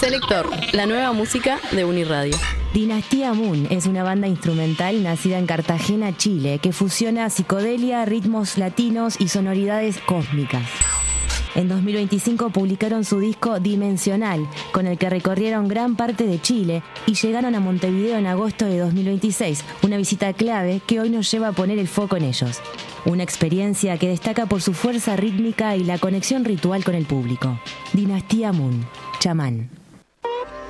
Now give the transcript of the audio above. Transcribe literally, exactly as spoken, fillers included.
Selector, la nueva música de Uniradio. Dinastía Moon es una banda instrumental nacida en Cartagena, Chile, que fusiona psicodelia, ritmos latinos y sonoridades cósmicas. En dos mil veinticinco publicaron su disco Dimensional, con el que recorrieron gran parte de Chile y llegaron a Montevideo en agosto de dos mil veintiséis, una visita clave que hoy nos lleva a poner el foco en ellos. Una experiencia que destaca por su fuerza rítmica y la conexión ritual con el público. Dinastía Moon, Chamán.